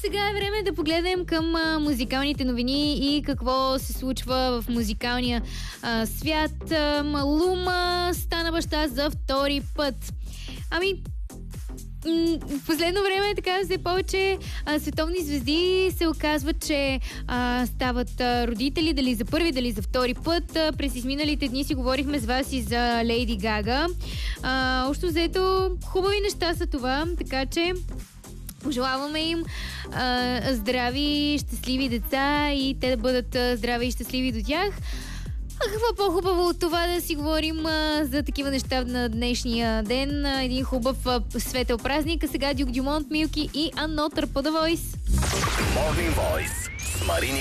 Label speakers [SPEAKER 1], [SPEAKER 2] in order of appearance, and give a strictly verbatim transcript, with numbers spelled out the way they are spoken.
[SPEAKER 1] Сега е време да погледнем към а, музикалните новини и какво се случва в музикалния а, свят. А, Малума стана баща за втори път. Ами, в последно време така все повече а, световни звезди се оказва, че а, стават а, родители, дали за първи, дали за втори път. А, през изминалите дни си говорихме с вас и за Лейди Гага. А, общо взето хубави неща са това, така че пожелаваме им а, здрави, щастливи деца и те да бъдат а, здрави и щастливи до тях. А какво по-хубаво от това да си говорим а, за такива неща на днешния ден. А, един хубав а, светъл празник. А сега Дюк Дюмонт, Милки и Анотър по The Voice.
[SPEAKER 2] Morning Voice с Марини